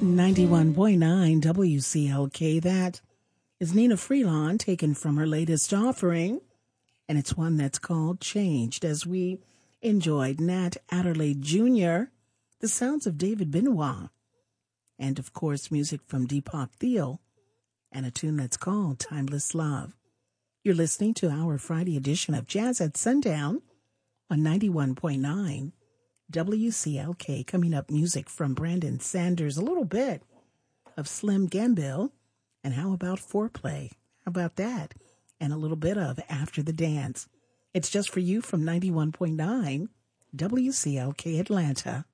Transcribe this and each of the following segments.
91.9 WCLK. That is Nina Freelon, taken from her latest offering, and it's one that's called Changed, as we enjoyed Nat Adderley Jr., the sounds of David Benoit, and of course music from Deepak Thiel, and a tune that's called Timeless Love. You're listening to our Friday edition of Jazz at Sundown on 91.9 WCLK. Coming up, music from Brandon Sanders, a little bit of Slim Gambill, and how about Foreplay? How about that? And a little bit of After the Dance. It's just for you from 91.9 WCLK Atlanta.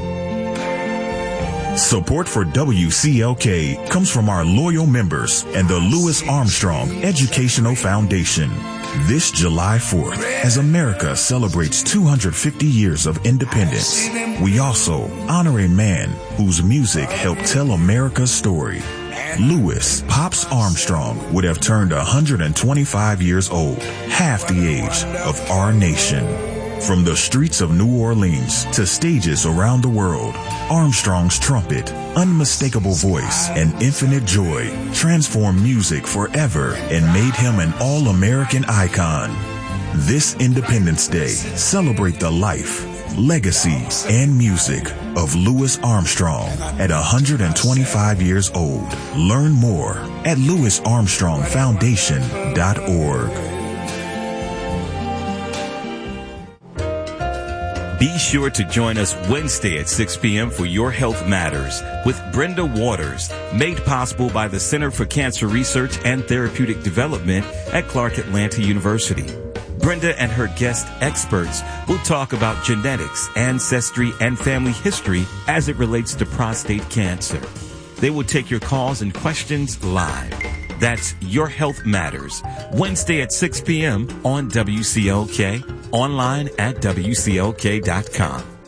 Support for WCLK comes from our loyal members and the Louis Armstrong Educational Foundation. This July 4th, as America celebrates 250 years of independence, we also honor a man whose music helped tell America's story. Louis Pops Armstrong would have turned 125 years old, half the age of our nation. From the streets of New Orleans to stages around the world, Armstrong's trumpet, unmistakable voice, and infinite joy transformed music forever and made him an all-American icon. This Independence Day, celebrate the life, legacy, and music of Louis Armstrong at 125 years old. Learn more at louisarmstrongfoundation.org. Be sure to join us Wednesday at 6 p.m. for Your Health Matters with Brenda Waters, made possible by the Center for Cancer Research and Therapeutic Development at Clark Atlanta University. Brenda and her guest experts will talk about genetics, ancestry, and family history as it relates to prostate cancer. They will take your calls and questions live. That's Your Health Matters, Wednesday at 6 p.m. on WCLK, online at WCLK.com.